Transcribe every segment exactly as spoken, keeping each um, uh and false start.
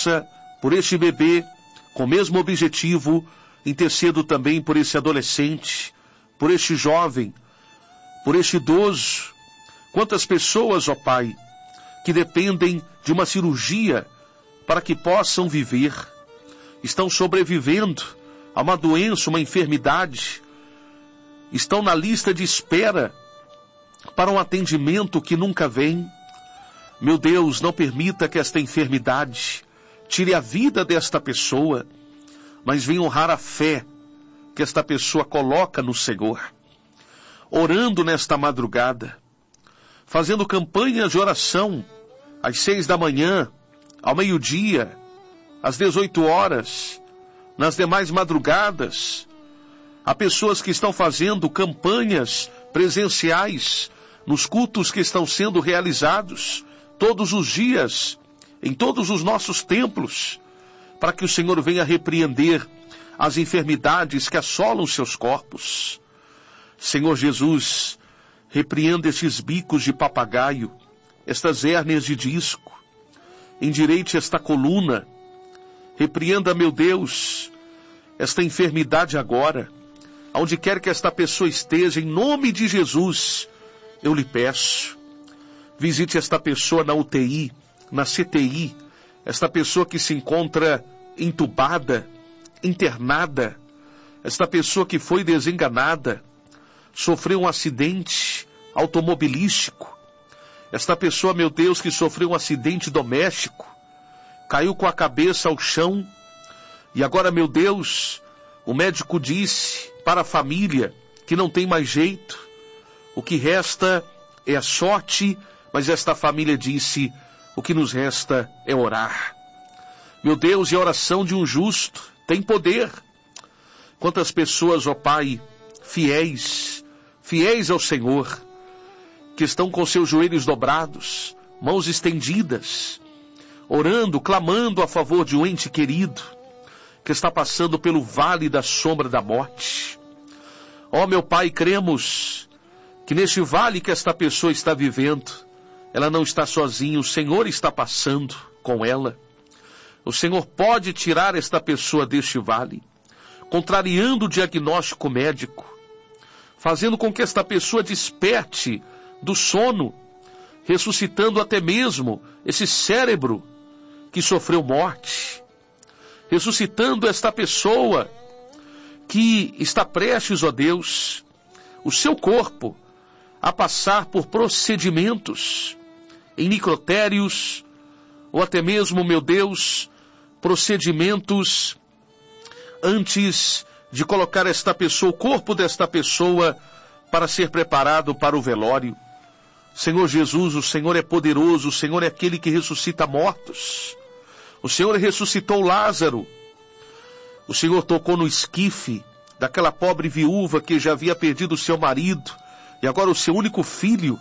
possa, por este bebê, com o mesmo objetivo, intercedo também por esse adolescente, por este jovem, por este idoso. Quantas pessoas, ó Pai, que dependem de uma cirurgia para que possam viver, estão sobrevivendo a uma doença, uma enfermidade, estão na lista de espera para um atendimento que nunca vem. Meu Deus, não permita que esta enfermidade tire a vida desta pessoa, mas venha honrar a fé que esta pessoa coloca no Senhor. Orando nesta madrugada, fazendo campanhas de oração, às seis da manhã, ao meio-dia, às dezoito horas, nas demais madrugadas. Há pessoas que estão fazendo campanhas presenciais nos cultos que estão sendo realizados todos os dias, em todos os nossos templos, para que o Senhor venha repreender as enfermidades que assolam seus corpos. Senhor Jesus, repreenda estes bicos de papagaio, estas hérnias de disco, endireite esta coluna, repreenda, meu Deus, esta enfermidade agora, aonde quer que esta pessoa esteja, em nome de Jesus, eu lhe peço, visite esta pessoa na U T I, na C T I, esta pessoa que se encontra entubada, internada, esta pessoa que foi desenganada, sofreu um acidente automobilístico, esta pessoa, meu Deus, que sofreu um acidente doméstico, caiu com a cabeça ao chão, e agora, meu Deus, o médico disse para a família que não tem mais jeito, o que resta é a sorte, mas esta família disse, o que nos resta é orar. Meu Deus, e a oração de um justo tem poder. Quantas pessoas, ó Pai, fiéis, fiéis ao Senhor, que estão com seus joelhos dobrados, mãos estendidas, orando, clamando a favor de um ente querido, que está passando pelo vale da sombra da morte. Ó meu Pai, cremos que neste vale que esta pessoa está vivendo, ela não está sozinha, o Senhor está passando com ela. O Senhor pode tirar esta pessoa deste vale, contrariando o diagnóstico médico, fazendo com que esta pessoa desperte do sono, ressuscitando até mesmo esse cérebro que sofreu morte, ressuscitando esta pessoa que está prestes, ó Deus, o seu corpo a passar por procedimentos em necrotérios, ou até mesmo, meu Deus, procedimentos antes de colocar esta pessoa, o corpo desta pessoa, para ser preparado para o velório. Senhor Jesus, o Senhor é poderoso, o Senhor é aquele que ressuscita mortos. O Senhor ressuscitou Lázaro. O Senhor tocou no esquife daquela pobre viúva que já havia perdido o seu marido, e agora o seu único filho.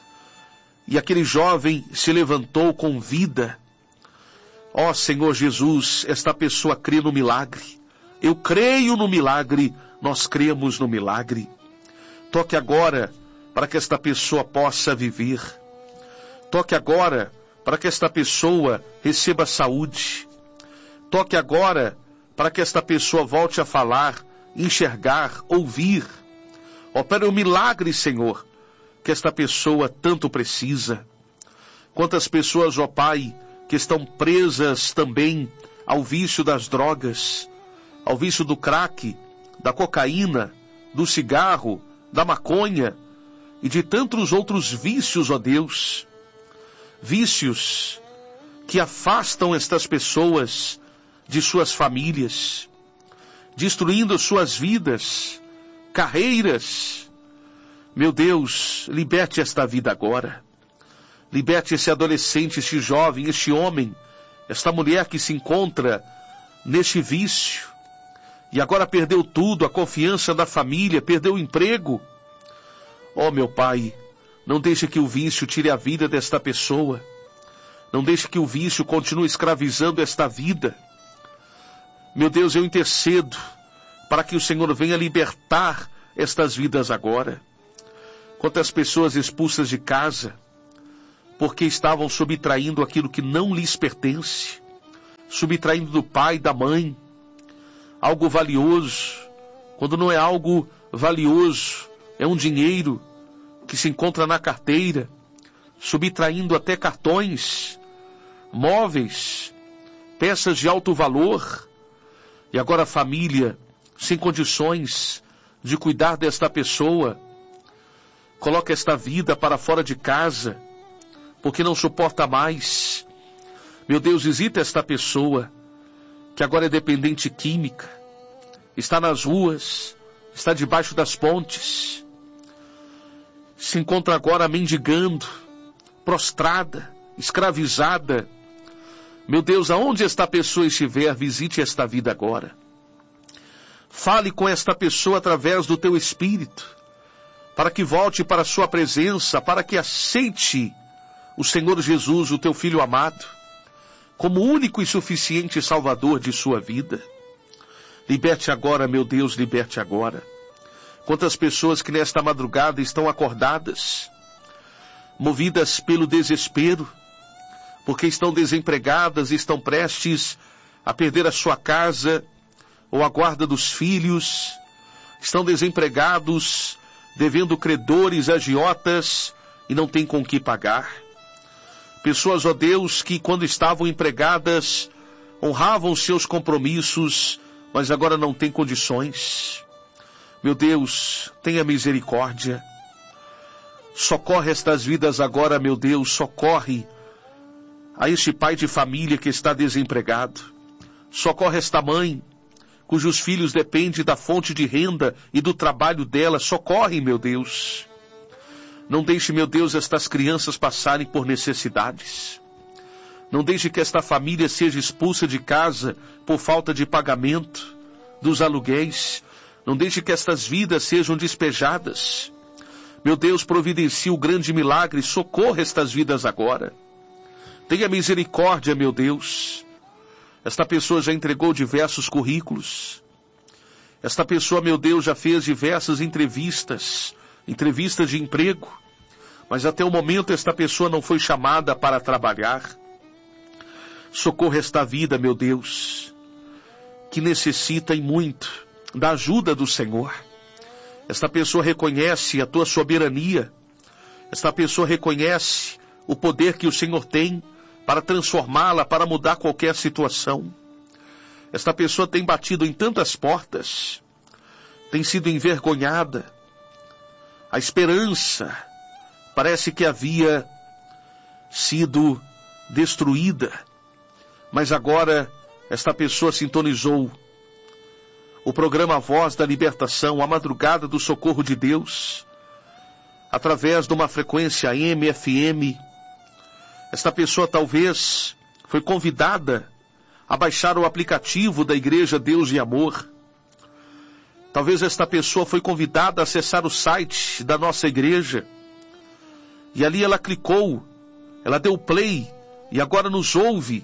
E aquele jovem se levantou com vida. Ó Senhor Jesus, esta pessoa crê no milagre. Eu creio no milagre, nós cremos no milagre. Toque agora para que esta pessoa possa viver. Toque agora para que esta pessoa receba saúde. Toque agora para que esta pessoa volte a falar, enxergar, ouvir. Opere um milagre, Senhor, que esta pessoa tanto precisa. Quantas pessoas, ó Pai, que estão presas também ao vício das drogas, ao vício do crack, da cocaína, do cigarro, da maconha e de tantos outros vícios, ó Deus. Vícios que afastam estas pessoas de suas famílias, destruindo suas vidas, carreiras. Meu Deus, liberte esta vida agora. Liberte esse adolescente, este jovem, este homem, esta mulher que se encontra neste vício e agora perdeu tudo, a confiança da família, perdeu o emprego. Ó meu Pai, não deixe que o vício tire a vida desta pessoa. Não deixe que o vício continue escravizando esta vida. Meu Deus, eu intercedo para que o Senhor venha libertar estas vidas agora. Quantas pessoas expulsas de casa, porque estavam subtraindo aquilo que não lhes pertence. subtraindo do pai, da mãe, algo valioso, quando não é algo valioso, é um dinheiro que se encontra na carteira, subtraindo até cartões, móveis, peças de alto valor, e agora a família, sem condições de cuidar desta pessoa, coloca esta vida para fora de casa, porque não suporta mais. Meu Deus, visita esta pessoa, que agora é dependente química, está nas ruas, está debaixo das pontes, se encontra agora mendigando, prostrada, escravizada. Meu Deus, aonde esta pessoa estiver, visite esta vida agora. Fale com esta pessoa através do teu Espírito, para que volte para a sua presença, para que aceite o Senhor Jesus, o teu Filho amado, como único e suficiente Salvador de sua vida. Liberte agora, meu Deus, liberte agora. Quantas pessoas que nesta madrugada estão acordadas, movidas pelo desespero, porque estão desempregadas e estão prestes a perder a sua casa, ou a guarda dos filhos, estão desempregados, devendo credores, agiotas, e não têm com que pagar. Pessoas, ó Deus, que quando estavam empregadas, honravam seus compromissos, mas agora não têm condições. Meu Deus, tenha misericórdia. Socorre estas vidas agora, meu Deus, socorre a este pai de família que está desempregado. Socorre esta mãe, cujos filhos dependem da fonte de renda e do trabalho dela. Socorre, meu Deus. Não deixe, meu Deus, estas crianças passarem por necessidades. Não deixe que esta família seja expulsa de casa por falta de pagamento dos aluguéis. Não deixe que estas vidas sejam despejadas. Meu Deus, providencie o grande milagre, socorra estas vidas agora. Tenha misericórdia, meu Deus. Esta pessoa já entregou diversos currículos. Esta pessoa, meu Deus, já fez diversas entrevistas, entrevistas de emprego, mas até o momento esta pessoa não foi chamada para trabalhar. Socorra esta vida, meu Deus, que necessita e muito da ajuda do Senhor. Esta pessoa reconhece a tua soberania. Esta pessoa reconhece o poder que o Senhor tem para transformá-la, para mudar qualquer situação. Esta pessoa tem batido em tantas portas, tem sido envergonhada. A esperança parece que havia sido destruída, mas agora esta pessoa sintonizou o programa Voz da Libertação, a madrugada do socorro de Deus, através de uma frequência A M, F M. Esta pessoa talvez foi convidada a baixar o aplicativo da Igreja Deus e Amor. Talvez esta pessoa foi convidada a acessar o site da nossa igreja. E ali ela clicou, ela deu play e agora nos ouve.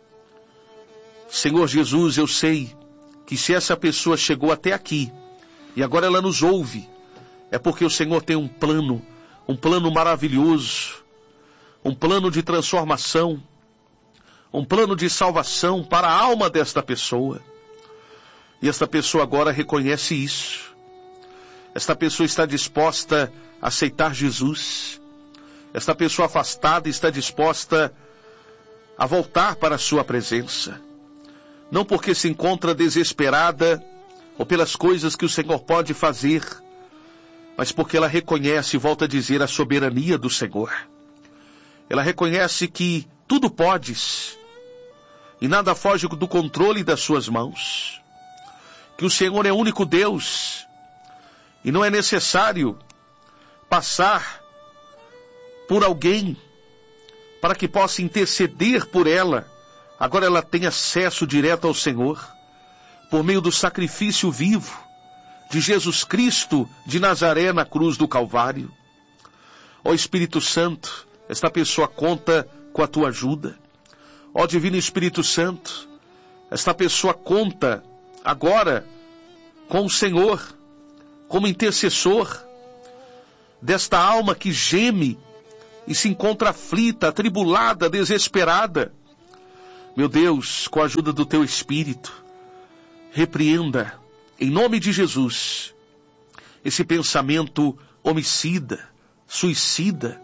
Senhor Jesus, eu sei que se essa pessoa chegou até aqui e agora ela nos ouve, é porque o Senhor tem um plano, um plano maravilhoso, um plano de transformação, um plano de salvação para a alma desta pessoa. E esta pessoa agora reconhece isso. Esta pessoa está disposta a aceitar Jesus. Esta pessoa afastada está disposta a voltar para a sua presença. Não porque se encontra desesperada ou pelas coisas que o Senhor pode fazer, mas porque ela reconhece, volta a dizer, a soberania do Senhor. Ela reconhece que tudo podes e nada foge do controle das suas mãos. Que o Senhor é o único Deus e não é necessário passar por alguém para que possa interceder por ela. Agora ela tem acesso direto ao Senhor por meio do sacrifício vivo de Jesus Cristo de Nazaré na cruz do Calvário. Ó Espírito Santo, esta pessoa conta com a tua ajuda. Ó Divino Espírito Santo, esta pessoa conta agora com o Senhor como intercessor desta alma que geme e se encontra aflita, atribulada, desesperada. Meu Deus, com a ajuda do teu Espírito, repreenda, em nome de Jesus, esse pensamento homicida, suicida,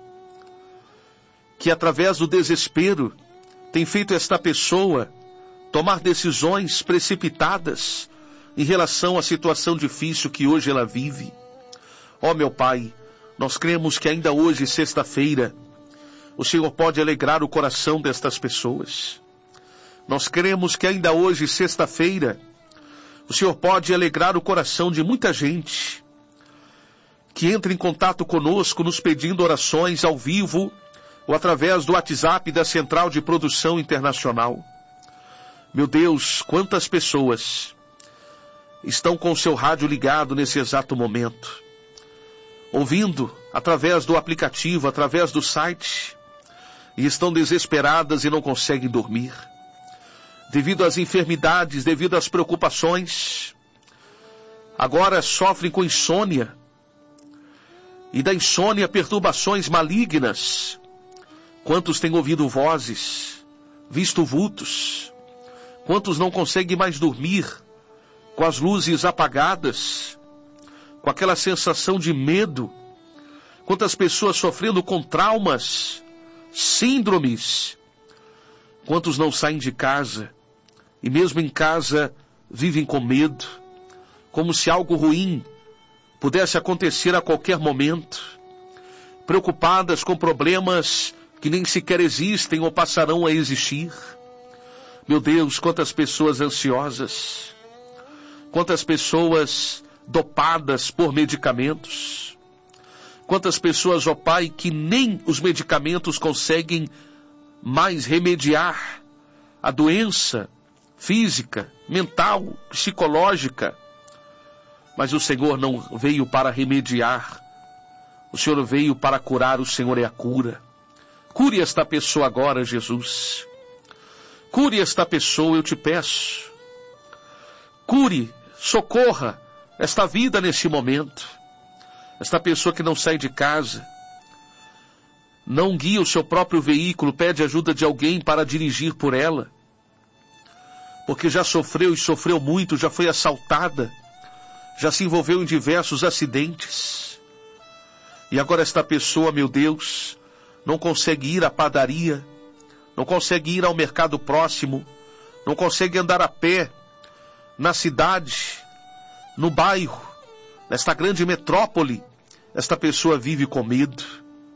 que através do desespero tem feito esta pessoa tomar decisões precipitadas em relação à situação difícil que hoje ela vive. Ó meu Pai, nós cremos que ainda hoje, sexta-feira, o Senhor pode alegrar o coração destas pessoas. Nós cremos que ainda hoje, sexta-feira, o Senhor pode alegrar o coração de muita gente que entra em contato conosco nos pedindo orações ao vivo ou através do WhatsApp da Central de Produção Internacional. Meu Deus, quantas pessoas estão com o seu rádio ligado nesse exato momento, ouvindo através do aplicativo, através do site, e estão desesperadas e não conseguem dormir, devido às enfermidades, devido às preocupações. Agora sofrem com insônia, e da insônia perturbações malignas. Quantos têm ouvido vozes, visto vultos? Quantos não conseguem mais dormir com as luzes apagadas, com aquela sensação de medo? Quantas pessoas sofrendo com traumas, síndromes? Quantos não saem de casa e mesmo em casa vivem com medo, como se algo ruim pudesse acontecer a qualquer momento, preocupadas com problemas que nem sequer existem ou passarão a existir? Meu Deus, quantas pessoas ansiosas, quantas pessoas dopadas por medicamentos, quantas pessoas, ó Pai, que nem os medicamentos conseguem mais remediar a doença física, mental, psicológica. Mas o Senhor não veio para remediar, o Senhor veio para curar, o Senhor é a cura. Cure esta pessoa agora, Jesus. Cure esta pessoa, eu te peço. Cure, socorra esta vida nesse momento. Esta pessoa que não sai de casa, não guia o seu próprio veículo, pede ajuda de alguém para dirigir por ela, porque já sofreu e sofreu muito, já foi assaltada, já se envolveu em diversos acidentes. E agora esta pessoa, meu Deus, não consegue ir à padaria, não consegue ir ao mercado próximo, não consegue andar a pé na cidade, no bairro, nesta grande metrópole. Esta pessoa vive com medo.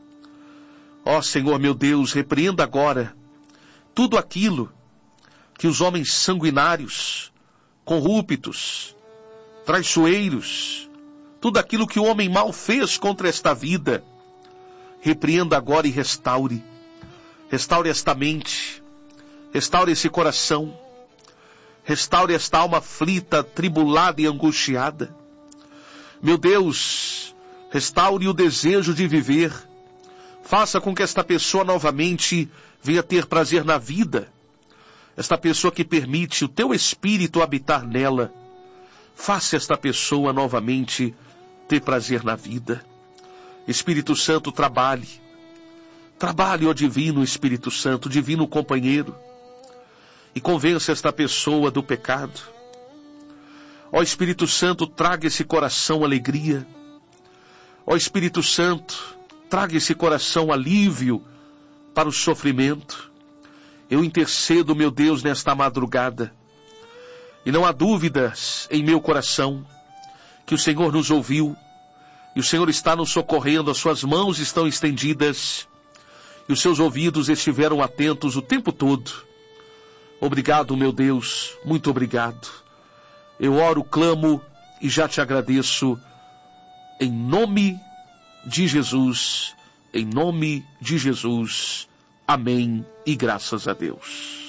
Ó Senhor, meu Deus, repreenda agora tudo aquilo que os homens sanguinários, corruptos, traiçoeiros, tudo aquilo que o homem mal fez contra esta vida. Repreenda agora e restaure. Restaure esta mente, restaure esse coração, restaure esta alma aflita, tribulada e angustiada. Meu Deus, restaure o desejo de viver. Faça com que esta pessoa novamente venha ter prazer na vida. Esta pessoa que permite o teu Espírito habitar nela. Faça esta pessoa novamente ter prazer na vida. Espírito Santo, trabalhe. Trabalhe, ó divino Espírito Santo, divino companheiro, e convença esta pessoa do pecado. Ó Espírito Santo, traga esse coração alegria. Ó Espírito Santo, traga esse coração alívio para o sofrimento. Eu intercedo, meu Deus, nesta madrugada, e não há dúvidas em meu coração que o Senhor nos ouviu, e o Senhor está nos socorrendo, as suas mãos estão estendidas, e os seus ouvidos estiveram atentos o tempo todo. Obrigado, meu Deus, muito obrigado. Eu oro, clamo e já te agradeço, em nome de Jesus, em nome de Jesus. Amém e graças a Deus.